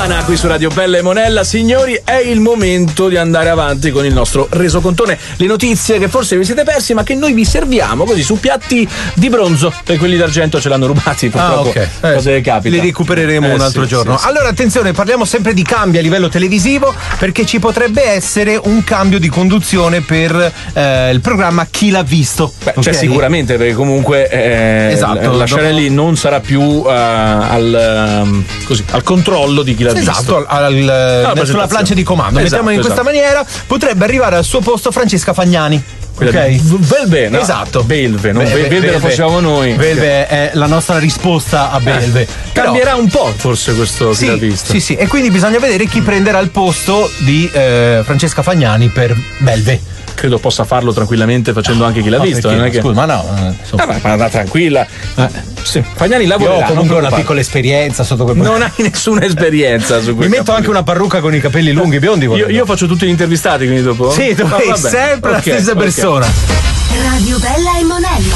settimana qui su Radio Bella e Monella. Signori, è il momento di andare avanti con il nostro resocontone. Le notizie che forse vi siete persi, ma che noi vi serviamo così su piatti di bronzo. Per quelli d'argento ce l'hanno rubati, purtroppo. Cose che capita. Li recupereremo un altro giorno. Sì. Allora, attenzione, parliamo sempre di cambi a livello televisivo, perché ci potrebbe essere un cambio di conduzione per il programma Chi l'ha visto. Beh, cioè sicuramente, perché comunque esatto, la scena lì non sarà più al controllo di Chi l'ha visto. Esatto, sulla plancia di comando. Mettiamo in questa maniera, potrebbe arrivare al suo posto Francesca Fagnani. Ok? Belve, no? Esatto. Belve, non Belve lo facciamo noi. Belve è la nostra risposta a Belve. Cambierà un po' forse questo Chi l'ha visto. Sì, e quindi bisogna vedere chi prenderà il posto di Francesca Fagnani per Belve. Credo possa farlo tranquillamente facendo anche Chi l'ha visto. Non è che... Scusa, ma no. Ma tranquilla. Sì. Fagnani lavorerà. Io ho comunque una piccola esperienza sotto quel Non hai nessuna esperienza su questo. Mi metto anche una parrucca con i capelli lunghi biondi. Io faccio tutti gli intervistati, quindi dopo. Sì, tu sei sempre la stessa persona. Radio Bella e Monella.